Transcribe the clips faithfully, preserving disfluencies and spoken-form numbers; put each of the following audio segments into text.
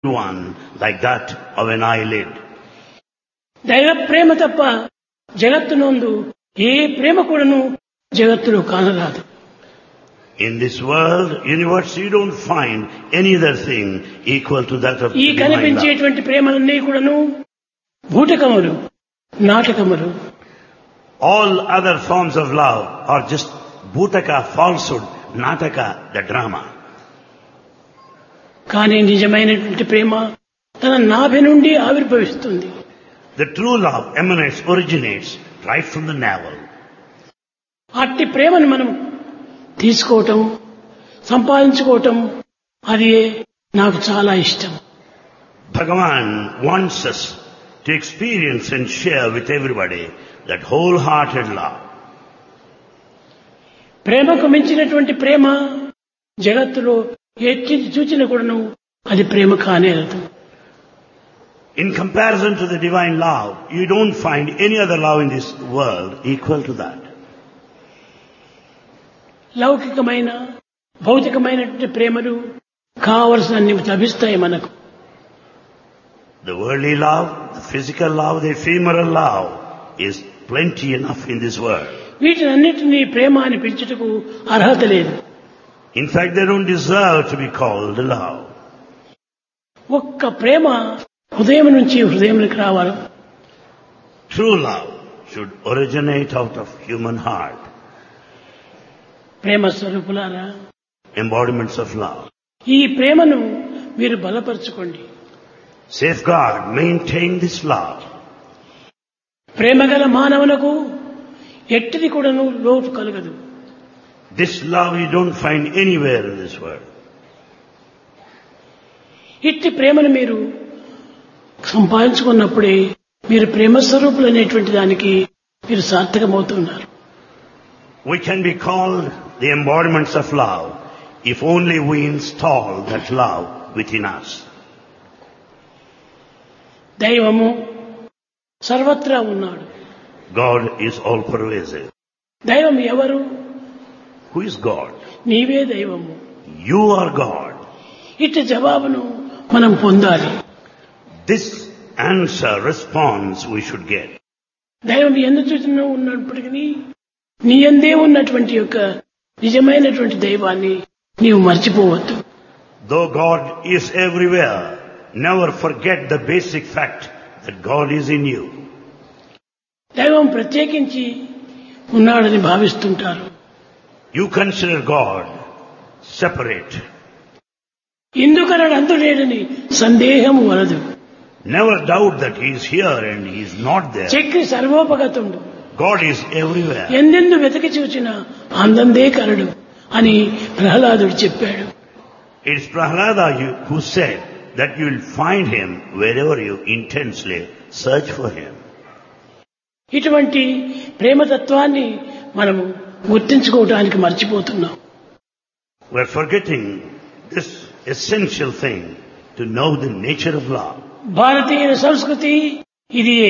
one like that of an eyelid. దైవ ప్రేమ తప్ప జగత్తునందు ఏ ప్రేమ కూడాను జగత్తులో కానరాదు. In this world, universe, you don't find any other thing equal to that of ఈ divine love. కనిపించేటువంటి ప్రేమలన్నీ కూడాను భూతకములు, నాటకములు. All other forms of love are just bhutaka, falsehood, nataka, the drama. కానీ నిజమైనటువంటి ప్రేమ తన నాభి నుండి ఆవిర్భవిస్తుంది. The true love emanates, originates right from the navel. అట్టి ప్రేమను మనం తీసుకోవటం, సంపాదించుకోవటం, అది నాకు చాలా ఇష్టం. Bhagavan wants us to experience and share with everybody that wholehearted love. ప్రేమకు మించినటువంటి ప్రేమ జగత్తులో ఎట్టి చూచిన కూడాను అది ప్రేమ కానేరదు. In comparison to the divine love, you don't find any other love in this world equal to that. లౌకికమైన భౌతికమైనటువంటి ప్రేమలు కావలసినన్ని లభిస్తాయి మనకు. The worldly love, the physical love, the ephemeral love is plenty enough in this world. వీటినన్నిటినీ ప్రేమ అని పిలుచుటకు అర్హత లేదు. In fact, they don't deserve to be called love. ఒక్క ప్రేమ హృదయం నుంచి హృదయంలోకి రావాలి. True love should originate out of human heart. ప్రేమ స్వరూపులారా, Embodiments of love. ఈ ప్రేమను మీరు బలపరచుకోండి. Safeguard, maintain this love. ప్రేమ గల మానవులకు ఎట్టిది కూడాను లోటు కలగదు. This love you don't find anywhere in this world. ఇట్టి ప్రేమను మీరు సంపాదించుకున్నప్పుడే మీరు ప్రేమ స్వరూపులు అనేటువంటి దానికి మీరు సార్థకమవుతున్నారు. We can be called the embodiments of love if only we install that love within us. దైవము సర్వత్రా ఉన్నాడు. God is all pervasive. దైవం ఎవరు? Who is God? నీవే దైవము. You are God. ఇట్టి జవాబును మనం పొందాలి. This answer, response we should get. దైవం ఎందు చూసినా ఉన్నప్పటికీ నీ యందే ఉన్నటువంటి యొక్క నిజమైనటువంటి దైవాన్ని నీవు మర్చిపోవద్దు. Though God is everywhere, never forget the basic fact that God is in you. దైవం ప్రత్యేకించి ఉన్నాడని భావిస్తుంటారు. You consider God separate. ఇందుకనడు అందులేడని సందేహము వలదు. Never doubt that He is here and He is not there. Chakri సర్వోపగతుండు. God is everywhere. ఎందెందు వెతకి చూచినా అందందే కలడు అని ప్రహ్లాదుడు చెప్పాడు. It is Prahlada who said that you will find Him wherever you intensely search for Him. ఇటువంటి ప్రేమతత్వాన్ని మనము గుర్తించుకోవడానికి మర్చిపోతున్నాం. We are forgetting this essential thing to know the nature of love. భారతీయ సంస్కృతి ఇదియే.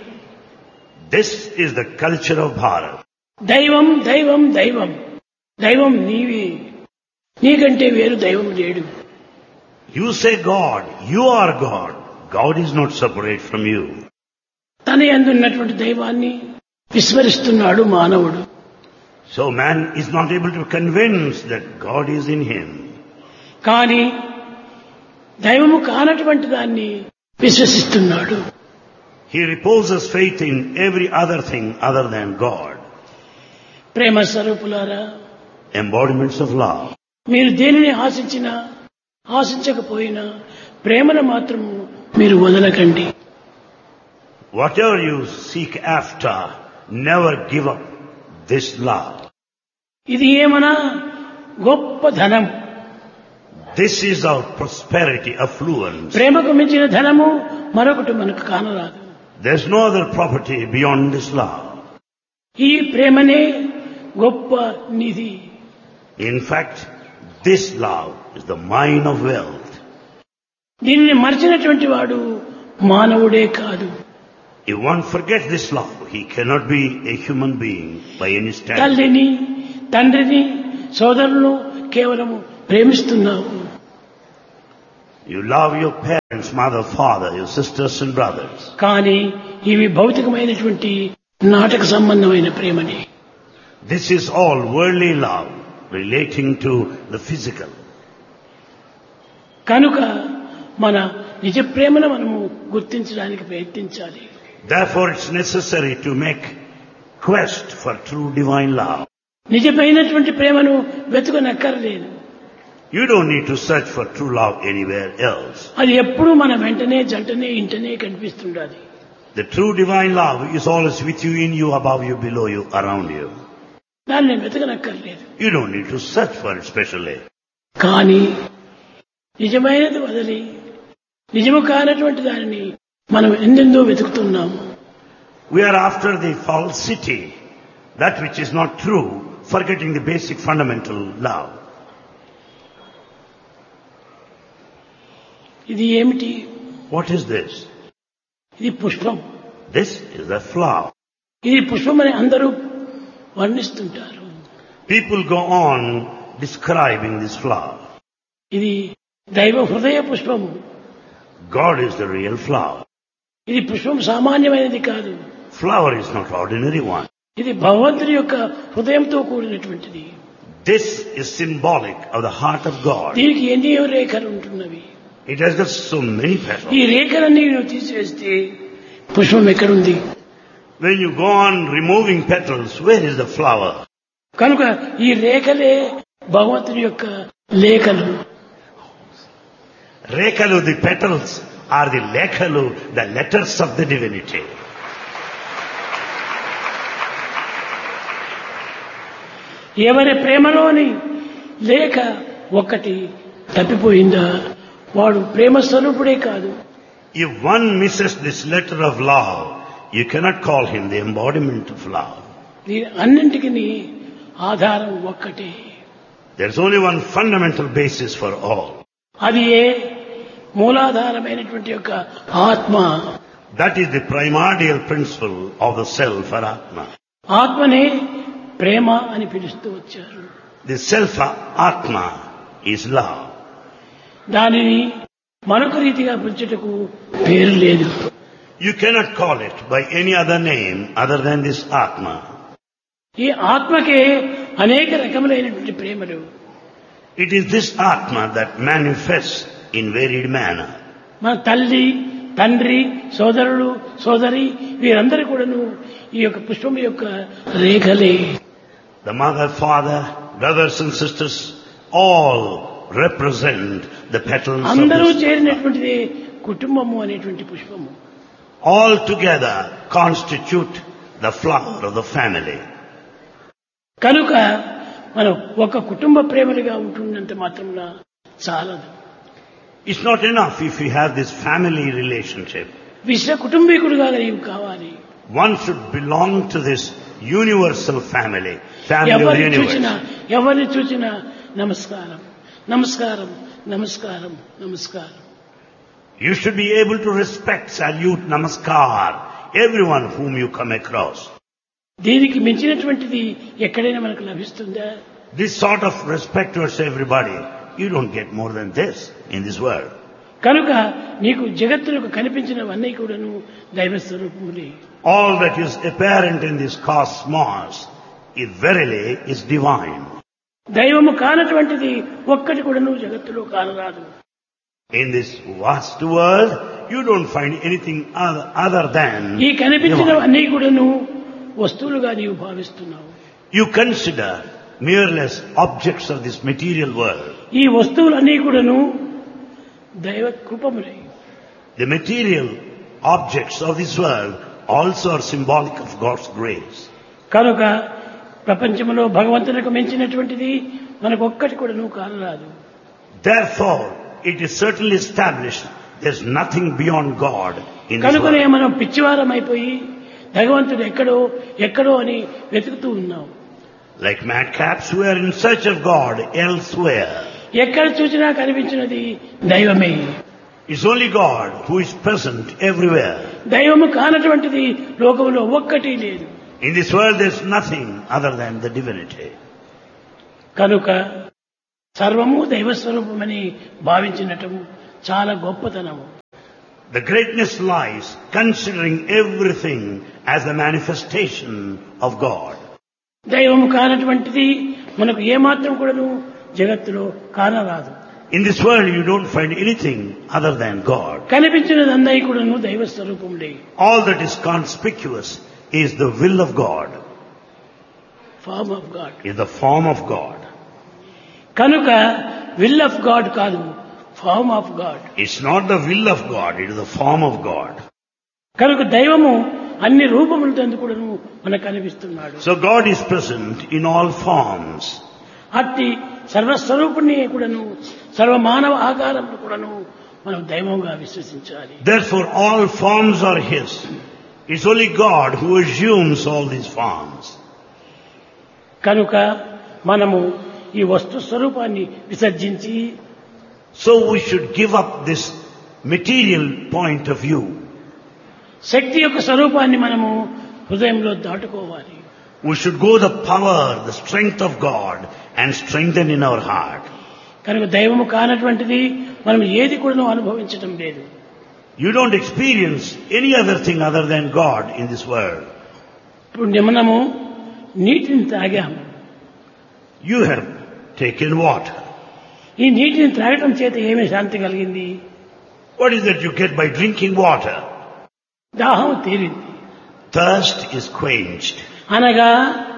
This is the culture of Bharat. దైవం దైవం దైవం దైవం నీవే, నీకంటే వేరు దైవం లేడు. You say God, you are God. God is not separate from you. తన యందున్నటువంటి దైవాన్ని విస్మరిస్తున్నాడు మానవుడు. So man is not able to convince that God is in him. కానీ దైవము కానటువంటి దాన్ని విశ్వసిస్తున్నాడు. He reposes faith in every other thing other than God. ప్రేమ స్వరూపులారా, Embodiments of love. మీరు దేనిని ఆశించినా ఆశించకపోయినా ప్రేమను మాత్రము మీరు వదలకండి. Whatever you seek after, never give up this love. ఇది ఏమన్నా గొప్ప ధనం. This is our prosperity, affluence. ప్రేమకు మించిన ధనము మరొకటి మనకు కానరాదు. There's no other property beyond this love. ఈ ప్రేమనే గొప్ప నిధి. In fact, this love is the mine of wealth. దీనిని మర్చినటువంటి వాడు మానవుడే కాదు. If one forgets this love, he cannot be a human being by any standard. తల్లిని, తండ్రిని, సోదరులను కేవలము ప్రేమిస్తున్నావు. You love your parents, mother, father, your sisters and brothers. కానీ ఇవి భౌతికమైనటువంటి నాటక సంబంధమైన ప్రేమని. This is all worldly love relating to the physical. కనుక మన నిజ ప్రేమను మనము గుర్తించడానికి ప్రయత్నించాలి. Therefore it's necessary to make quest for true divine love. నిజమైనటువంటి ప్రేమను వెతుకనక్కర్లేదు. You don't need to search for true love anywhere else. అది ఎప్పుడూ మన వెంటనే జంటనే ఇంటనే కనిపిస్తుండాలి. The true divine love is always with you, in you, above you, below you, around you. దాన్ని వెతకనక్కర్లేదు. You don't need to search for it specially. కానీ నిజమైనది వదిలి నిజము కానటువంటి దానిని మనం ఎందెందో వెతుకుతున్నాము. We are after the falsity, that which is not true, forgetting the basic fundamental love. ఇది ఏమిటి? What is this? ఇది పుష్పం. This is a flower. ఇది పుష్పం అని అందరూ వర్ణిస్తుంటారు. People go on describing this flower. ఇది దైవ హృదయ పుష్పము. God is the real flower. ఇది పుష్పం సామాన్యమైనది కాదు. Flower is not ordinary one. ఇది భగవంతుని యొక్క హృదయంతో కూడినటువంటిది. This is symbolic of the heart of God. దీనికి ఎన్నో రేఖలు ఉంటున్నవి. It has got so many petals. ఈ రేఖలన్నీ నువ్వు తీసివేస్తే పుష్పం ఎక్కడుంది? When you go on removing petals, where is the flower? కనుక ఈ రేఖలే భగవంతుని యొక్క లేఖలు. Rekalu, the petals, are the lekalu, the letters of the divinity. ఎవరి ప్రేమలోని లేఖ ఒక్కటి తప్పిపోయిందా వాడు ప్రేమ స్వరూపుడే కాదు. If one misses this letter of love, you cannot call him the embodiment of love. దీని అన్నింటికి ఆధారం ఒక్కటే. There's only one fundamental basis for all. అది ఏ మూలాధారమైనటువంటి యొక్క ఆత్మ. That is the primordial principle of the self or Atma. ఆత్మనే ప్రేమ అని పిలుస్తూ వచ్చారు. The self Atma is love. దానిని మరొక రీతిగా పిలుచుటకు పేరు లేదు. You cannot call it by any other name other than this Atma. ఈ ఆత్మకే అనేక రకములైనటువంటి ప్రేమలు. It is this Atma that manifests in varied manner. మన తల్లి, తండ్రి, సోదరుడు, సోదరి వీరందరూ కూడాను ఈ యొక్క పుష్పం యొక్క రేఖలే. The mother, father, brothers and sisters, all represent the petals of అందరూ this. చేరినటువంటిది కుటుంబము అనేటువంటి పుష్పము. All together constitute the flower of the family. కనుక మనం ఒక కుటుంబ ప్రేమలుగా ఉంటున్నంత మాత్రమున చాలదు. It's not enough if you have this family relationship. విశ్వ కుటుంబీకుడుగా నీవు కావాలి. One should belong to this universal family, family of the ఎవరిని చూచినా universe. ఎవరిని చూచినా నమస్కారం, నమస్కారం, నమస్కారం, నమస్కారం. You should be able to respect, salute, namaskar everyone whom you come across. దీనికి మించినటువంటిది ఎక్కడైనా మనకు లభిస్తుందా? This sort of respect towards everybody, you don't get more than this in this world. కనుక నీకు జగత్తులకు కనిపించినవన్నీ కూడాను దైవ స్వరూపములే. All that is apparent in this cosmos is verily is divine. దైవము కానటువంటిది ఒక్కటి కూడాను జగత్తులో కానరాదు. In this vast world, you don't find anything other, other than ఈ divine. కనిపించినవన్నీ కూడాను వస్తువులుగా నీవు భావిస్తున్నావు. You consider mereless objects of this material world. ఈ వస్తువులన్నీ కూడాను దైవ కృపములే. The material objects of this world also are symbolic of God's grace. కనుక ప్రపంచంలో భగవంతునికి మించినటువంటిది మనకు ఒక్కటి కూడాను కానరాదు. Therefore, it is certainly established there's nothing beyond God in this కనుకనే world. మనం పిచ్చివారం అయిపోయి భగవంతుడు ఎక్కడో ఎక్కడో అని వెతుకుతూ ఉన్నాం. Like madcaps who are in search of God elsewhere. ఎక్కడ చూసినా కనిపించినది దైవమే. It's only God who is present everywhere. దైవము కానటువంటిది లోకంలో ఒక్కటి లేదు. In this world there's nothing other than the divinity. కనుక సర్వము దైవస్వరూపమని భావించినటము చాలా గొప్పతనము. The greatness lies considering everything as a manifestation of God. దైవము కానటువంటిది మనకు ఏమాత్రం కూడాను జగత్తులో కానరాదు. In this world you don't find anything other than God. కనిపించినదందరి కూడాను దైవ స్వరూపములే. All that is conspicuous is the will of God. Form of God. Is the form of God. కనుక will of God కాదు, form of God. It's not the will of God, it is the form of God. కనుక దైవము అన్ని రూపములతో కూడాను మనకు కనిపిస్తున్నాడు. So God is present in all forms. అట్టి సర్వస్వరూపుణ్ణి కూడాను సర్వమానవ ఆకారంలో కూడాను మనం దైవంగా విశ్వసించాలి. Therefore all forms are His. It's only God who assumes all these forms. కనుక మనము ఈ వస్తు స్వరూపాన్ని విసర్జించి, So we should give up this material point of view. శక్తి యొక్క స్వరూపాన్ని మనము హృదయంలో దాటుకోవాలి. We should go the power, the strength of God and strengthen in our heart. కనుక దైవము కానటువంటిది మనం ఏది కూడా అనుభవించడం లేదు. You don't experience any other thing other than God in this world. ఇప్పుడు మనము నీటిని తాగాము. You have taken water. ఈ నీటిని త్రాగటం చేత ఏమి శాంతి కలిగింది? What is that you get by drinking water? దాహం తీరింది. Thirst is quenched. అనగా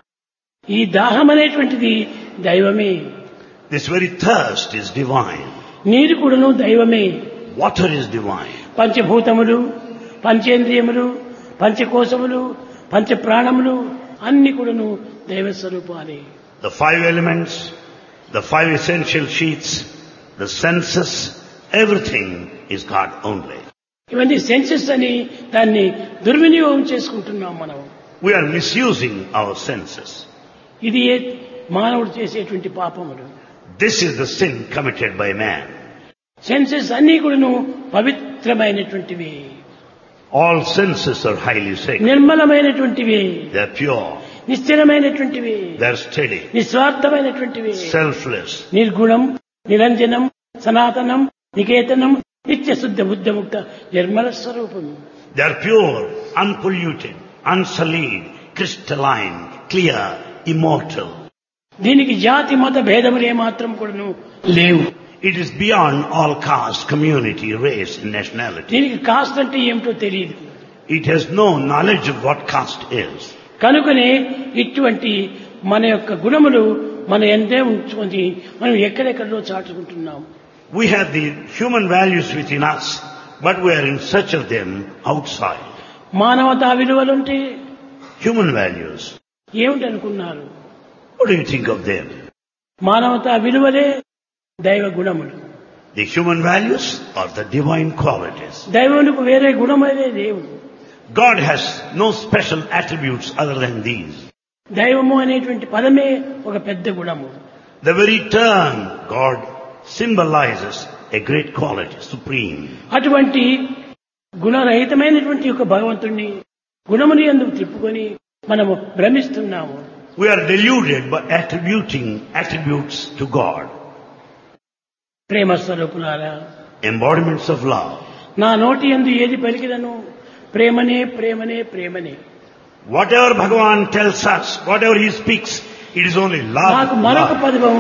ఈ దాహం అనేటువంటిది దైవమే. This very thirst is divine. నీరు కూడాను దైవమే. Water is divine. పంచభూతములు, పంచేంద్రియములు, పంచకోశములు, పంచ ప్రాణములు అన్ని కూడాను దైవ స్వరూపాలే. The five elements, the five essential sheets, the senses, everything is God only. ఇవన్నీ సెన్సెస్ అని దాన్ని దుర్వినియోగం చేసుకుంటున్నాం మనం. We are misusing our senses. ఇది మానవుడు చేసేటువంటి పాపములు. This is the sin committed by man. Senses అన్ని కూడాను పవిత్రమైనటువంటివి. All senses are highly sacred. నిర్మలమైనటువంటివి. They are pure. నిశ్చలమైనటువంటివి. They are steady. నిస్వార్థమైనటువంటివి. Selfless. నిర్గుణం, నిరంజనం, సనాతనం, నికేతనం, నిత్య శుద్ధ బుద్ధముక్త నిర్మల స్వరూపం. They are pure, unpolluted, unsullied, crystalline, clear, immortal. దీనికి జాతి మత భేదములు ఏమాత్రం కూడాను లేవు. It is beyond all caste, community, race and nationality. దీనికి కాస్ట్ అంటే ఏమిటో తెలియదు. It has no knowledge of what caste is. కనుకనే ఇటువంటి మన యొక్క గుణములు మన ఎందే ఉంచుకొని మనం ఎక్కడెక్కడో చాటుకుంటున్నాం. We have the human values within us, but we are in search of them outside. మానవతా విలువలుంటే Human values. ఏమిటనుకున్నారు? What do you think of them? మానవతా విలువలే దైవ గుణములు. The human values are the divine qualities. దైవమునకు వేరే గుణమేదే దేవుడు. God has no special attributes other than these. దైవము అనేటువంటి పదమే ఒక పెద్ద గుణము. The very term God symbolizes a great quality, supreme. అటువంటి గుణరహితమైనటువంటి యొక్క భగవంతుణ్ణి గుణముని యందు తిప్పుకొని మనము భ్రమిస్తున్నాము. We are deluded by attributing attributes to God. ప్రేమ స్వరూపులారా, Embodiments of love. నా నోటి యందు ఏది పలికినను ప్రేమనే ప్రేమనే ప్రేమనే. Whatever Bhagavan tells us, whatever He speaks, it is only love. నాకు మరొక love. పదము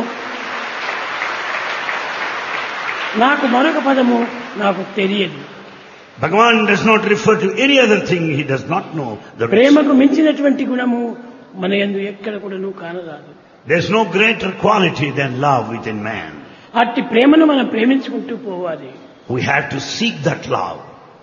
నాకు మరొక పదము నాకు తెలియదు. Bhagavan does not refer to any other thing. He does not know the rest. ప్రేమకు మించినటువంటి గుణము మన యందు ఎక్కడ కూడాను కానరాదు. There is no greater quality than love within man. అట్టి ప్రేమను మనం ప్రేమించుకుంటూ పోవాలి. We have to seek that love.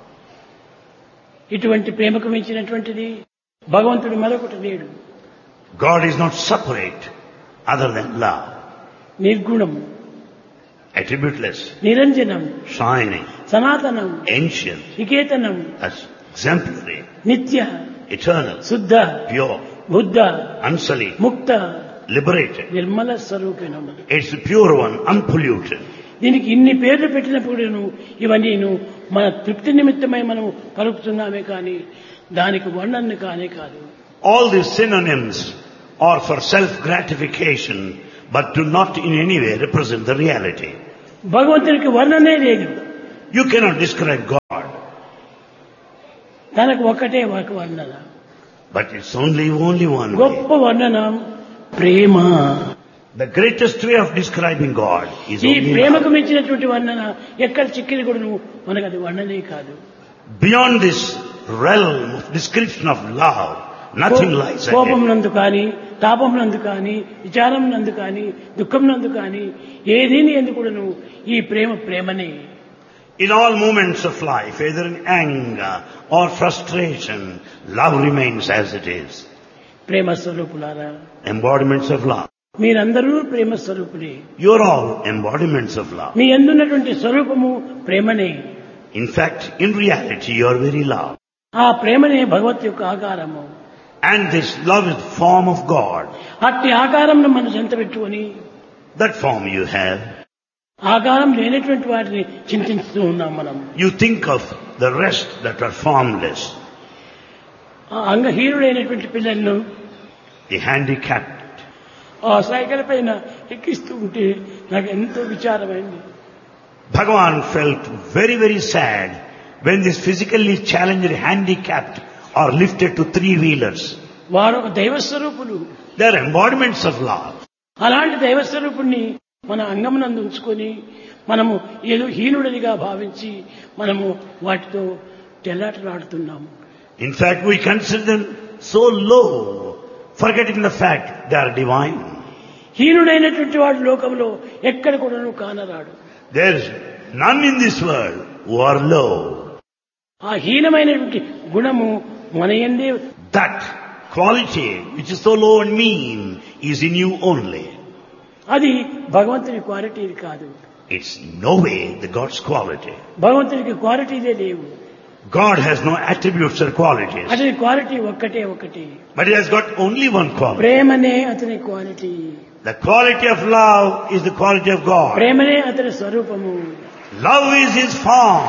ఇటువంటి ప్రేమకు మించినటువంటిది భగవంతుడు మరొకటి లేడు. God is not separate other than love. నిర్గుణం, Attributeless, నిరంజనం, shining, సనాతనం, ancient, నికేతనం, exemplary, నిత్య, eternal, శుద్ధ, pure, బుద్ధ, unsullied, ముక్త, liberated. Nirmala స్వరూపిణము. It's the pure one, unpolluted. దీనికి ఇన్ని పేర్లు పెట్టినప్పుడు ఇవన్నీ మన తృప్తి నిమిత్తమై మనం పలుకుతున్నామే కానీ దానికి వర్ణన కానే కాదు. All these synonyms are for self-gratification, but do not in any way represent the reality. భగవంతునికి వర్ణనే లేదు. You cannot describe God. తనకు ఒకటే ఒక వర్ణన, But it's only, only one గొప్ప way. వర్ణన ప్రేమ. The greatest way of describing God is ఈ only ప్రేమకు love. మించినటువంటి వర్ణన ఎక్కడ చిక్కిన కూడా నువ్వు మనకు అది వర్ణనే కాదు. Beyond this realm of description of love, nothing lies కోపం ahead. నందు కానీ, తాపం నందు కానీ, విచారం నందు కానీ, దుఃఖం నందు కానీ, ఏదీని ఎందుకు కూడా నువ్వు ఈ ప్రేమ ప్రేమనే. In all moments of life, either in anger or frustration, love remains as it is. ప్రేమ స్వరూపులారా, Embodiments of love. మీరందరూ ప్రేమ స్వరూపులే. You're all embodiments of love. మీ ఎందున్నటువంటి స్వరూపము ప్రేమనే. In fact, in reality, you're very love. ఆ ప్రేమనే భగవత్ యొక్క ఆకారము. And this love is the form of God. అట్టి ఆకారంను మనం చెంత పెట్టుకొని That form you have. ఆకారం లేనటువంటి వాటిని చింతిస్తూ ఉన్నాం మనం. You think of the rest that are formless. ఆ అంగహీనుడైనటువంటి పిల్లలను The handicapped. ఆ సైకిల్ పైన ఎక్కిస్తూ ఉంటే నాకు ఎంతో విచారమైంది. Bhagavan felt very, very sad when this physically challenged handicapped are lifted to three wheelers. వారు ఒక దైవ స్వరూపులు. They are embodiments of love. అలాంటి దైవ స్వరూపుణ్ణి మన అంగమునందు ఉంచుకొని మనము ఏదో హీనుడనిగా భావించి మనము వాటితో తెల్లాటలాడుతున్నాము. In fact, we consider them so low, forgetting the fact they are divine. హీనుడైనటువంటి వాడు లోకంలో ఎక్కడ కూడా కానరాడు. There is none in this world who are low. ఆ హీనమైనటువంటి గుణము మన యందే. That quality which is so low and mean is in you only. అది భగవంతుని quality కాదు. It's no way the God's quality. భగవంతునికి క్వాలిటీలే లేవు. God has no attributes or qualities. అతని quality ఒక్కటే ఒకటి. But He has got only one quality. ప్రేమనే అతని quality. The quality of love is the quality of God. ప్రేమనే అతని స్వరూపము. Love is His form.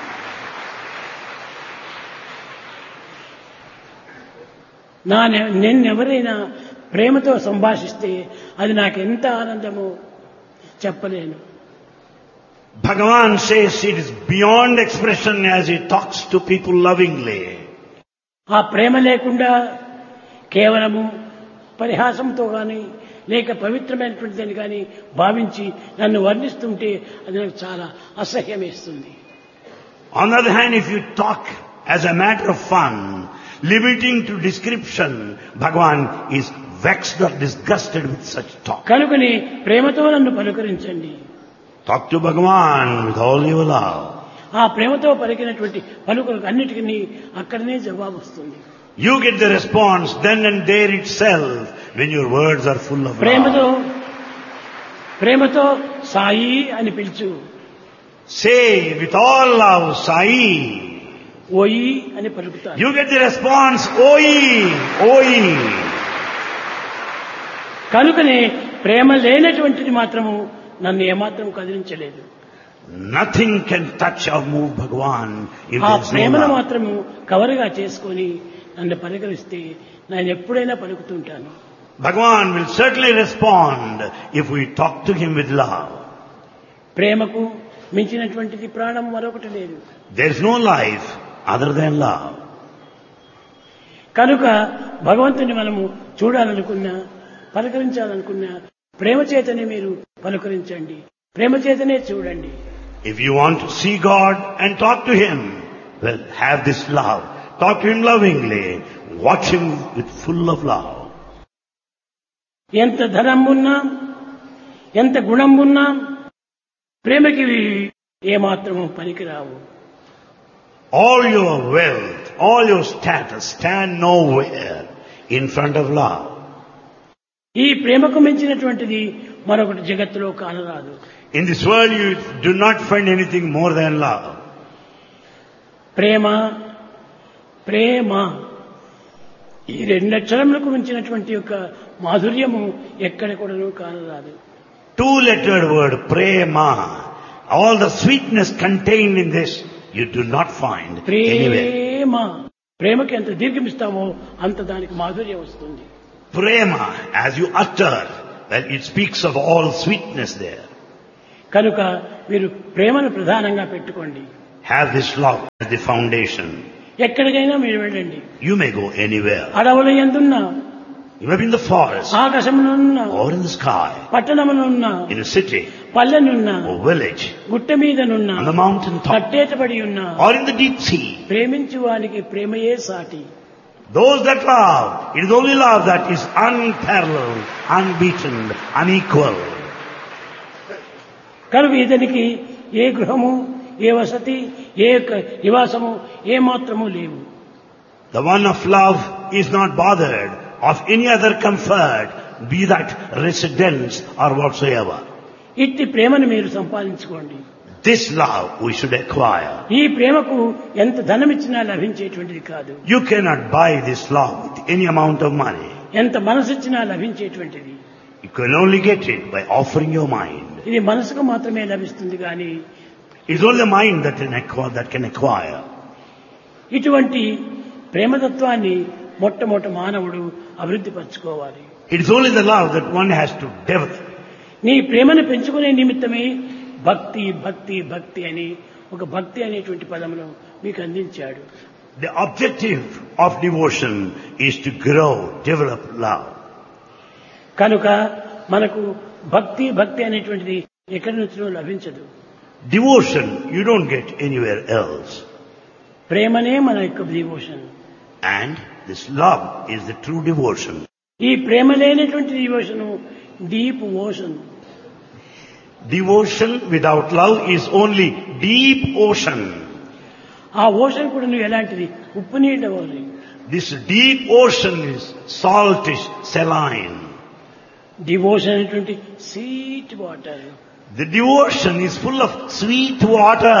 నా నిన్నెవరైనా ప్రేమతో సంభాషిస్తే అది నాకు ఎంత ఆనందమో చెప్పలేను. Bhagavan says it is beyond expression as He talks to people lovingly. ఆ ప్రేమ లేకుండా కేవలము పరిహాసంతో కానీ లేక పవిత్రమైనటువంటిదని కానీ భావించి నన్ను వర్ణిస్తుంటే అది నాకు చాలా అసహ్యం వేస్తుంది. On the other hand, if you talk as a matter of fun, limiting to description, Bhagavan is vexed or disgusted with such talk. కనుకని ప్రేమతో నన్ను పలుకరించండి. Talk to Bhagavan with all your love. ఆ ప్రేమతో పలికినటువంటి పలుకులకు అన్నిటికీ అక్కడనే జవాబు వస్తుంది. You get the response then and there itself when your words are full of ప్రేమతో love. ప్రేమతో సాయి అని పిలుచు. Say with all love, Sai. ఓయి అని పలుకుతారు. You get the response, Oi, Oi. కనుకనే ప్రేమ లేనటువంటిది మాత్రము నన్ను ఏమాత్రం కదిలించలేదు. Nothing can touch or move Bhagavan if ఆ there is no ప్రేమను love. మాత్రము కవరుగా చేసుకొని నన్ను పలకరిస్తే నేను ఎప్పుడైనా పలుకుతుంటాను. Bhagavan will certainly respond if we talk to Him with love. ప్రేమకు మించినటువంటిది ప్రాణం మరొకటి లేదు. There is no life other than love. కనుక భగవంతుని మనము చూడాలనుకున్నా పలకరించాలనుకున్నా ప్రేమ చేతనే మీరు పలకరించండి, ప్రేమ చేతనే చూడండి. If you want to see God and talk to Him, well, have this love. Talk to Him lovingly. Watch Him with full of love. ఎంత ధనం ఉన్నా ఎంత గుణం ఉన్నా ప్రేమకి ఏమాత్రము పనికిరావు. All your wealth, all your status stand nowhere in front of love. ఈ ప్రేమకు మించినటువంటిది మరొకటి జగత్తులో కానరాదు. In this world you do not find anything more than love. ప్రేమ ప్రేమ ఈ రెండు అక్షరములకు మించినటువంటి యొక్క మాధుర్యము ఎక్కడ కూడా కానరాదు. Two-lettered word, prema. All the sweetness contained in this you do not find anywhere. ప్రేమ ప్రేమకి ఎంత దీర్ఘమిస్తామో అంత దానికి మాధుర్యం వస్తుంది. Prema, as you utter, well, it speaks of all sweetness there. కనుక మీరు ప్రేమను ప్రధానంగా పెట్టుకోండి. Have this love as the foundation. ఎక్కడికైనా మీరు వెళ్ళండి. You may go anywhere. అడవుల యందున్నా, You may be in the forest ఆకాశమునున్నా, or in the sky, పట్టణమునున్నా, in a city పల్లెనున్నా, or village, గుట్ట మీదనున్నా, on the mountain top కట్టేటబడి ఉన్నా, or in the deep sea. ప్రేమించు వానికి ప్రేమయే సాటి. Those that love, it is only love that is unparalleled, unbeaten, unequal. కనుక ఇతనికి ఏ గృహము, ఏ వసతి, ఏ క- నివాసము ఏ మాత్రము లేవు. The one of love is not bothered of any other comfort, be that residence or whatsoever. ఇట్టి ప్రేమను మీరు సంపాదించుకోండి. This love we should acquire. ఈ ప్రేమకు ఎంత ధనమిచ్చినా లభించేటువంటిది కాదు. You cannot buy this love with any amount of money. ఎంత మనసిచ్చినా లభించేటువంటిది. You can only get it by offering your mind. ఇది మనసుకు మాత్రమే లభిస్తుంది కానీ It's only the mind that can acquire, that can acquire. ఇటువంటి ప్రేమతత్వాన్ని మొట్టమొదట మానవుడు అభివృద్ధి పరచుకోవాలి. It is only the love that one has to develop. నీ ప్రేమను పెంచుకునే నిమిత్తమే భక్తి భక్తి భక్తి అని ఒక భక్తి అనేటువంటి పదమును మీకు అందించాడు. The objective of devotion is to grow, develop love. కనుక మనకు భక్తి భక్తి అనేటువంటిది ఎక్కడి నుంచో లభించదు. Devotion you don't get anywhere else. ప్రేమనే మన యొక్క devotion. And this love is the true devotion. ఈ ప్రేమ లేనటువంటి devotion deep ocean. Devotion without love is only deep ocean. ఆ ఓషన్ కూడా నువ్వు ఎలాంటిది ఉప్పు నీళ్ళ వలె. This deep ocean is saltish, saline. Devotion అనేటువంటి sweet water. The devotion is full of sweet water.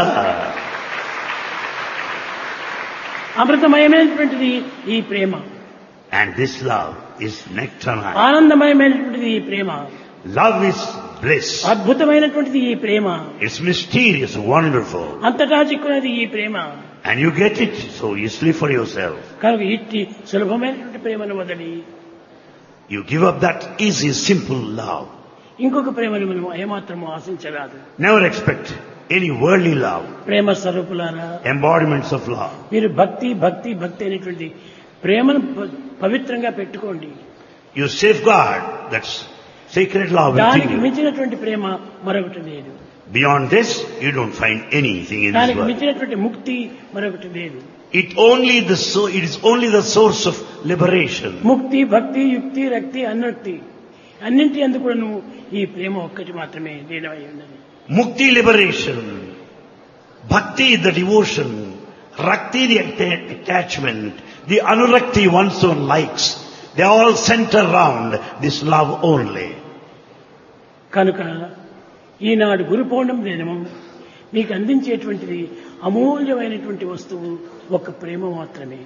అమృతమయమైనటువంటిది ఈ ప్రేమ. And this love is nectarine. ఆనందమయమైనటువంటిది ఈ ప్రేమ. Love is bliss. అద్భుతమైనటువంటిది ఈ ప్రేమ. It's mysterious, wonderful. అంతటా చిక్కున్నది ఈ ప్రేమ. And you get it so easily for yourself. కనుక ఇట్టి సులభమైనటువంటి ప్రేమను వదిలి You give up that easy, simple love. ఇంకొక ప్రేమను మనం ఏమాత్రము ఆశించరాదు. Never expect any worldly love. ప్రేమ స్వరూపులారా, Embodiments of love. మీరు భక్తి భక్తి భక్తి అనేటువంటి ప్రేమను ప- పవిత్రంగా పెట్టుకోండి. You safeguard that sacred love దానికి within you. మించినటువంటి ప్రేమ మరొకటి లేదు. Beyond this, you don't find anything in this దానికి world. మించినటువంటి ముక్తి మరొకటి లేదు. It only the so it is only the source of liberation. ముక్తి భక్తి యుక్తి రక్తి అనురక్తి అన్నింటి అందుకు కూడా నువ్వు ఈ ప్రేమ ఒక్కటి మాత్రమే లీనమై ఉన్నది. Mukti, liberation. Bhakti, the devotion. Rakti, the atta- attachment. The anurakti, one's own likes. They all center around this love only. కనుక ఈనాడు గురు పౌర్ణమి దినము మీకు అందించేటువంటిది అమూల్యమైనటువంటి వస్తువు ఒక ప్రేమ మాత్రమే.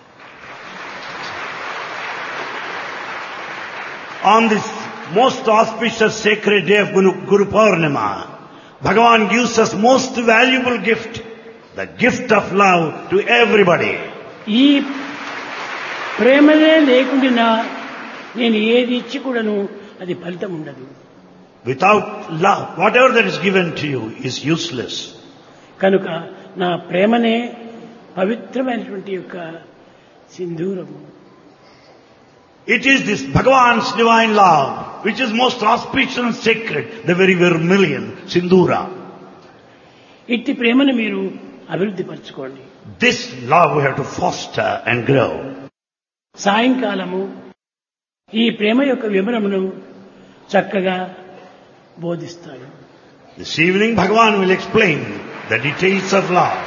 On this most auspicious sacred day of Guru, Guru Purnima, Bhagavan gives us most valuable gift, the gift of love to everybody. ఈ ప్రేమనే లేకుండా నేను ఏది ఇచ్చి కూడాను అది ఫలితం ఉండదు. Without love, whatever that is given to you is useless. కనుక నా ప్రేమనే పవిత్రమైనటువంటి యొక్క సింధూరము. It is this Bhagavan's divine love, which is most auspicious and sacred, the very vermilion, Sindura. ఇట్టి ప్రేమను మీరు అభివృద్ధి పరచుకోండి. This love we have to foster and grow. సాయంకాలము ఈ ప్రేమ యొక్క వివరమును చక్కగా బోధిస్తాడు. This evening Bhagavan will explain the details of love.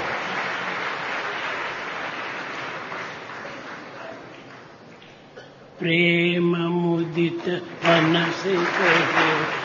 ప్రేమ ముదిత మనసి